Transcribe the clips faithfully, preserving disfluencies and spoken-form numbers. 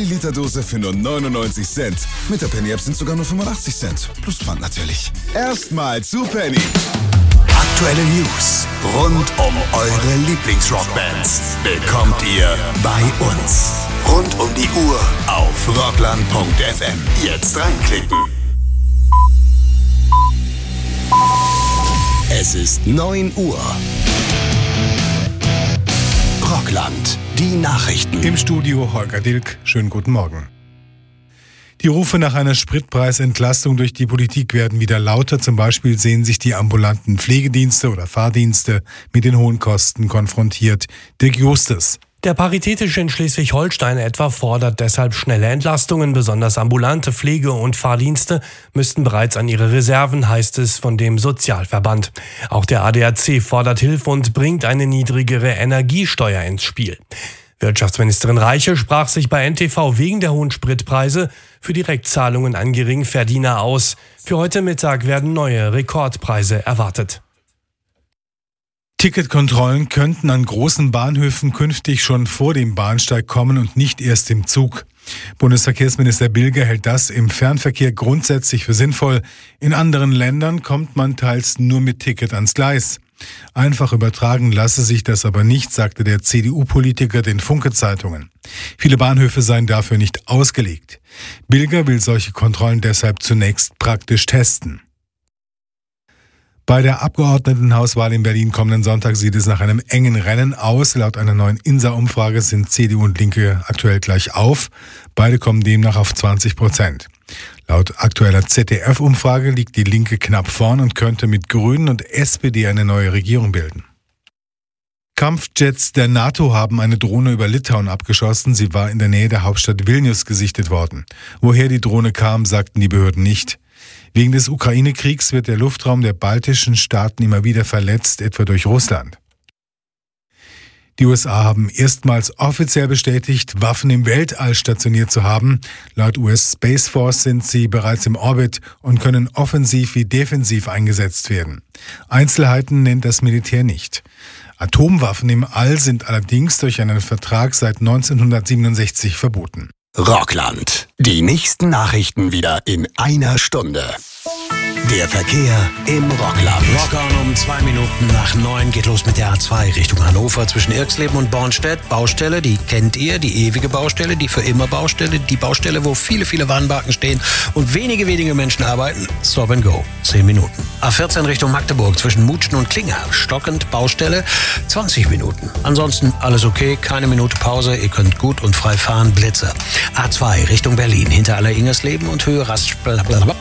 Milliliter-Dose für nur neunundneunzig Cent. Mit der Penny-App sind sogar nur fünfundachtzig Cent. Plus Pfand natürlich. Erstmal zu Penny. Aktuelle News rund um eure Lieblingsrockbands bekommt ihr bei uns. Rund um die Uhr auf rockland punkt f m. Jetzt reinklicken. Es ist neun Uhr. Rockland, die Nachrichten. Im Studio Holger Dilk. Schönen guten Morgen. Die Rufe nach einer Spritpreisentlastung durch die Politik werden wieder lauter. Zum Beispiel sehen sich die ambulanten Pflegedienste oder Fahrdienste mit den hohen Kosten konfrontiert. Dirk Justus. Der Paritätische in Schleswig-Holstein etwa fordert deshalb schnelle Entlastungen. Besonders ambulante Pflege- und Fahrdienste müssten bereits an ihre Reserven, heißt es von dem Sozialverband. Auch der A D A C fordert Hilfe und bringt eine niedrigere Energiesteuer ins Spiel. Wirtschaftsministerin Reiche sprach sich bei N T V wegen der hohen Spritpreise für Direktzahlungen an Geringverdiener aus. Für heute Mittag werden neue Rekordpreise erwartet. Ticketkontrollen könnten an großen Bahnhöfen künftig schon vor dem Bahnsteig kommen und nicht erst im Zug. Bundesverkehrsminister Bilger hält das im Fernverkehr grundsätzlich für sinnvoll. In anderen Ländern kommt man teils nur mit Ticket ans Gleis. Einfach übertragen lasse sich das aber nicht, sagte der C D U-Politiker den Funke-Zeitungen. Viele Bahnhöfe seien dafür nicht ausgelegt. Bilger will solche Kontrollen deshalb zunächst praktisch testen. Bei der Abgeordnetenhauswahl in Berlin kommenden Sonntag sieht es nach einem engen Rennen aus. Laut einer neuen I N S A-Umfrage sind C D U und Linke aktuell gleich auf. Beide kommen demnach auf zwanzig Prozent. Laut aktueller Z D F-Umfrage liegt die Linke knapp vorn und könnte mit Grünen und S P D eine neue Regierung bilden. Kampfjets der NATO haben eine Drohne über Litauen abgeschossen. Sie war in der Nähe der Hauptstadt Vilnius gesichtet worden. Woher die Drohne kam, sagten die Behörden nicht. Wegen des Ukraine-Kriegs wird der Luftraum der baltischen Staaten immer wieder verletzt, etwa durch Russland. Die U S A haben erstmals offiziell bestätigt, Waffen im Weltall stationiert zu haben. Laut U S Space Force sind sie bereits im Orbit und können offensiv wie defensiv eingesetzt werden. Einzelheiten nennt das Militär nicht. Atomwaffen im All sind allerdings durch einen Vertrag seit neunzehnhundertsiebenundsechzig verboten. Rockland. Die nächsten Nachrichten wieder in einer Stunde. Der Verkehr im Rockland. Rock on um zwei Minuten nach neun geht los mit der A zwei Richtung Hannover zwischen Irxleben und Bornstedt. Baustelle, die kennt ihr, die ewige Baustelle, die für immer Baustelle, die Baustelle, wo viele, viele Warnbarken stehen und wenige, wenige Menschen arbeiten. Stop and go. zehn Minuten. A vierzehn Richtung Magdeburg zwischen Mutschen und Klinger. Stockend Baustelle, zwanzig Minuten. Ansonsten alles okay, keine Minute Pause. Ihr könnt gut und frei fahren. Blitzer. A zwei Richtung Berlin hinter Aller-Ingersleben und Höhe Rastpl-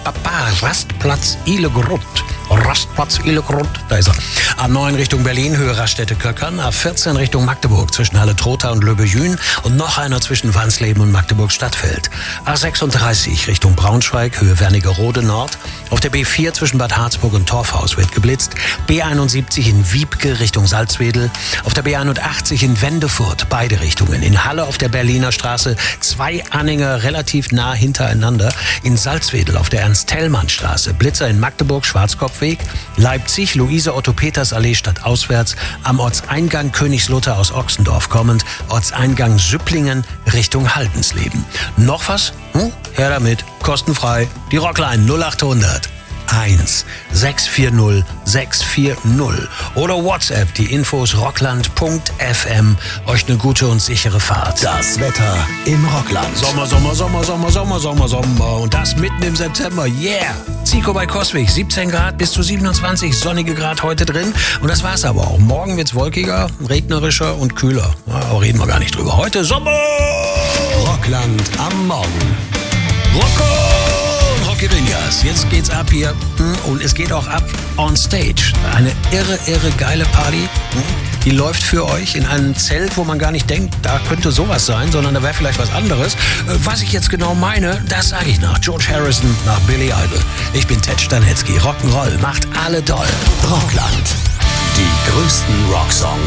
Rastplatz Ilegrund. Rastplatz Ilegrund, da ist er. A neun Richtung Berlin, Höhe Raststätte-Köckern. A vierzehn Richtung Magdeburg zwischen Halle-Trotha und Löbejün und noch einer zwischen Wansleben und Magdeburg-Stadtfeld. A sechsunddreißig Richtung Braunschweig, Höhe Wernigerode Nord. Auf der B vier zwischen Bad Harzburg und Torfhaus wird geblitzt. B einundsiebzig in Wiebke Richtung Salzwedel. Auf der B einundachtzig in Wendefurt, beide Richtungen. In Halle auf der Berliner Straße, zwei Anhänger relativ nah hintereinander. In Salzwedel auf der Ernst-Thälmann-Straße, Blitzer in Magdeburg, Schwarzkopfweg. Leipzig, Luise-Otto-Peters-Allee stadtauswärts. Am Ortseingang Königslutter aus Ochsendorf kommend. Ortseingang Süpplingen Richtung Haldensleben. Noch was? Hm? Her damit. Kostenfrei. Die Rockline null achthundert eins sechs vier null sechs vier null oder WhatsApp die Infos rockland punkt f m. Euch eine gute und sichere Fahrt. Das Wetter im Rockland. Sommer, Sommer, Sommer, Sommer, Sommer, Sommer, Sommer und das mitten im September. Yeah! Zico bei Coswig, siebzehn Grad bis zu siebenundzwanzig sonnige Grad heute drin und das war's aber auch. Morgen wird's wolkiger, regnerischer und kühler. Ja, reden wir gar nicht drüber. Heute Sommer! Rockland am Morgen. Rocco! Rockerinas. Jetzt geht's ab hier und es geht auch ab on stage. Eine irre, irre geile Party. Die läuft für euch in einem Zelt, wo man gar nicht denkt, da könnte sowas sein, sondern da wäre vielleicht was anderes. Was ich jetzt genau meine, das sage ich nach George Harrison, nach Billy Idol. Ich bin Ted Stanetzky. Rock'n'Roll macht alle doll. Rockland. Die größten Rocksongs